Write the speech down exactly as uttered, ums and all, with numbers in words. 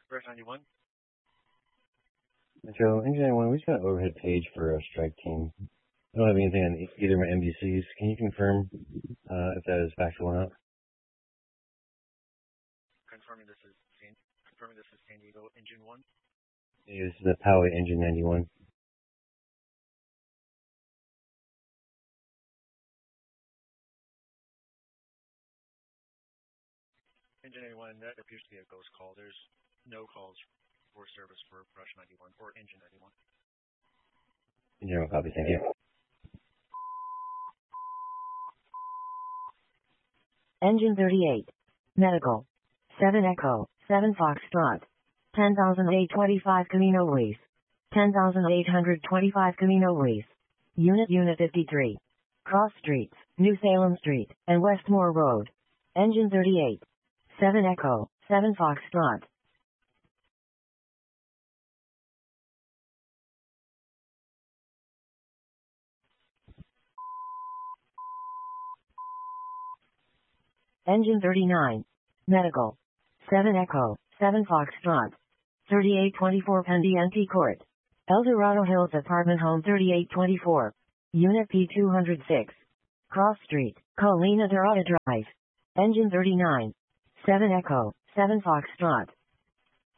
Rush ninety-one. Joe, Engine ninety-one, we just got an overhead page for a strike team. I don't have anything on either of my M V Cs. Can you confirm uh, if that is factual or not? Confirming this is San, confirming this is San Diego Engine one. Yeah, this is the Poway Engine ninety-one. Engine ninety-one, that appears to be a ghost call. There's no calls for service for Rush ninety-one or Engine ninety-one. General copy, thank you. Engine thirty-eight. Medical. seven Echo, seven Foxtrot. ten thousand eight hundred twenty-five Camino Luis. ten thousand eight hundred twenty-five Camino Luis. Unit Unit fifty-three. Cross Streets, New Salem Street, and Westmore Road. Engine thirty-eight. seven Echo, seven Foxtrot. Engine thirty-nine. Medical. seven Echo, seven Foxtrot. thirty-eight twenty-four Pendiente Court. El Dorado Hills Apartment Home thirty-eight twenty-four. Unit P two oh six. Cross Street, Colina Dorada Drive. Engine thirty-nine. seven Echo, seven Foxtrot.